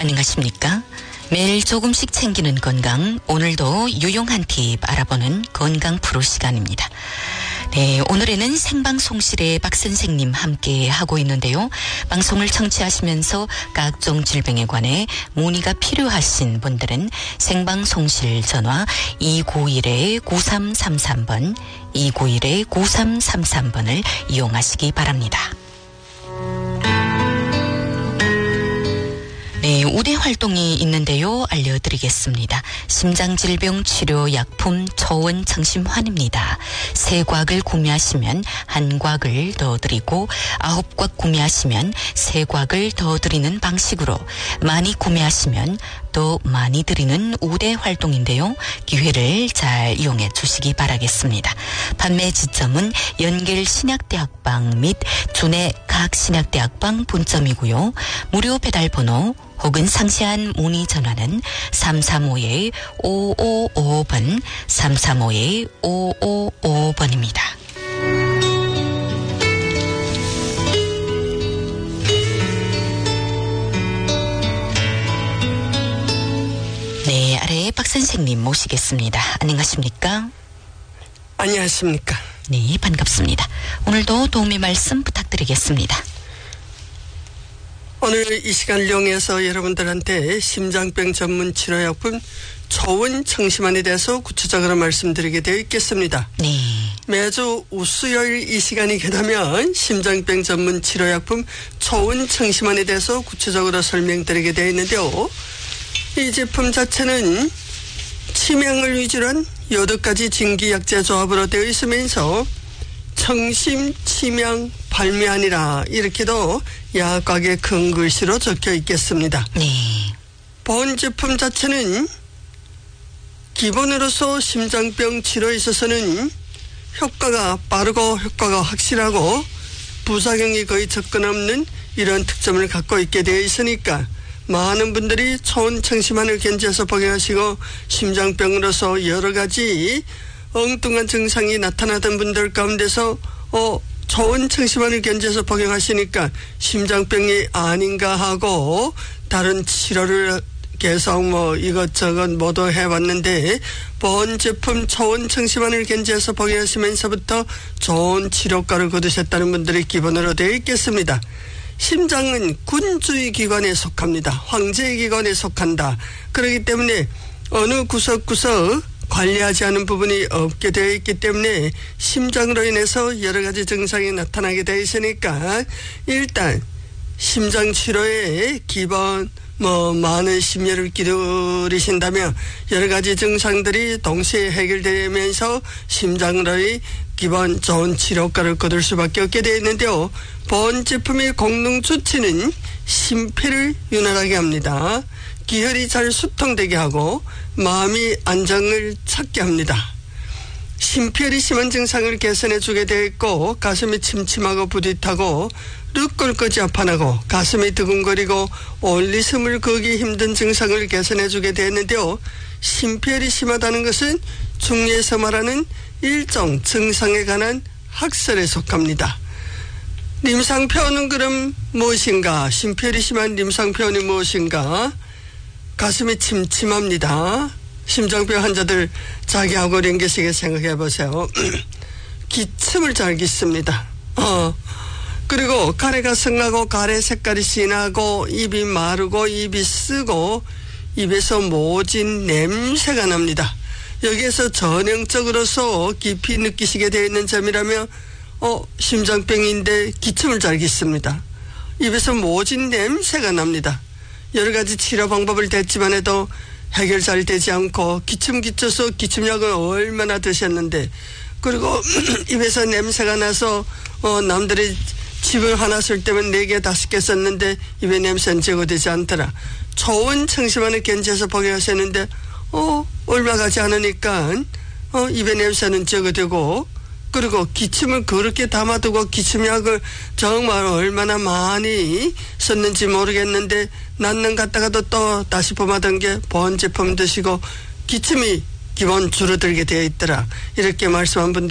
안녕하십니까? 매일 조금씩 챙기는 건강, 오늘도 유용한 팁 알아보는 건강 프로 시간입니다. 네, 오늘에는 생방송실에 박 선생님 함께 하고 있는데요. 방송을 청취하시면서 각종 질병에 관해 문의가 필요하신 분들은 생방송실 전화 291-9333번, 291-9333번을 이용하시기 바랍니다. 네, 우대 활동이 있는데요. 알려드리겠습니다. 심장질병 치료 약품 초원청심환입니다. 3곽을 구매하시면 1곽을 더 드리고 9곽 구매하시면 3곽을 더 드리는 방식으로 많이 구매하시면 또 많이 드리는 우대 활동인데요. 기회를 잘 이용해 주시기 바라겠습니다. 판매 지점은 연길신약대학방 및 준해 각신약대학방 분점이고요. 무료 배달번호 혹은 상세한 문의 전화는 335-5555번, 335-5555번입니다. 네, 아래 박 선생님 모시겠습니다. 안녕하십니까? 안녕하십니까? 네, 반갑습니다. 오늘도 도움의 말씀 부탁드리겠습니다. 오늘 이 시간을 이용해서 여러분들한테 심장병 전문 치료약품 초원청심환에 대해서 구체적으로 말씀드리게 되어 있겠습니다. 네. 매주 수요일 이 시간이 되면 심장병 전문 치료약품 초원청심환에 대해서 구체적으로 설명드리게 되어 있는데요. 이 제품 자체는 치명을 위주로 한 8가지 진기약재 조합으로 되어 있으면서 청심, 치명, 발미안이라 이렇게도 약곽에 큰 글씨로 적혀 있겠습니다. 네. 본 제품 자체는 기본으로서 심장병 치료에 있어서는 효과가 빠르고 효과가 확실하고 부작용이 거의 접근 없는 이런 특점을 갖고 있게 되어 있으니까 많은 분들이 초원청심환을 견지해서 복용하시고 심장병으로서 여러 가지 엉뚱한 증상이 나타나던 분들 가운데서 초원청심환을 견지해서 복용하시니까 심장병이 아닌가 하고 다른 치료를 계속 이것저것 모두 해왔는데 본 제품 초원청심환을 견지해서 복용하시면서부터 좋은 치료과를 거두셨다는 분들이 기본으로 되어 있겠습니다. 심장은 군주의 기관에 속합니다. 황제의 기관에 속한다. 그렇기 때문에 어느 구석구석 관리하지 않은 부분이 없게 되어 있기 때문에 심장으로 인해서 여러 가지 증상이 나타나게 되어 있으니까 일단 심장 치료에 기본 많은 심혈을 기울이신다면 여러 가지 증상들이 동시에 해결되면서 심장으로의 기본 좋은 치료과를 거둘 수밖에 없게 되어 있는데요. 본 제품의功能 조치는 심폐를 윤활하게 합니다. 기혈이 잘 수통되게 하고 마음이 안정을 찾게 합니다. 심폐혈이 심한 증상을 개선해 주게 되어 있고 가슴이 침침하고 부딪하고 르끌거지 아파나고 가슴이 두근거리고 올리숨을 거기 힘든 증상을 개선해 주게 되었는데요. 심폐혈이 심하다는 것은 중의에서 말하는 일종 증상에 관한 학설에 속합니다. 임상표현은 그럼 무엇인가? 심폐혈이 심한 임상표현이 무엇인가? 가슴이 침침합니다. 심장병 환자들 자기하고 연계시게 생각해 보세요. 기침을 잘 깃습니다. 그리고 가래가 성나고 가래 색깔이 진하고 입이 마르고 입이 쓰고 입에서 모진 냄새가 납니다. 여기에서 전형적으로서 깊이 느끼시게 되어 있는 점이라면 심장병인데 기침을 잘 깃습니다. 입에서 모진 냄새가 납니다. 여러 가지 치료 방법을 댔지만 해도 해결 잘 되지 않고 기침 기쳐서 기침약을 얼마나 드셨는데 그리고 입에서 냄새가 나서 남들이 집을 하나 쓸 때면 4개 5개 썼는데 입에 냄새는 제거되지 않더라. 초원청심환을 견지해서 복용하셨는데 얼마 가지 않으니까 입에 냄새는 제거되고 그리고 기침을 그렇게 담아두고 기침약을 정말 얼마나 많이 썼는지 모르겠는데 낫는 갔다가도 또 다시 pom하던 게 본 제품 드시고 기침이 기본 줄어들게 되어 있더라. 이렇게 말씀한 분들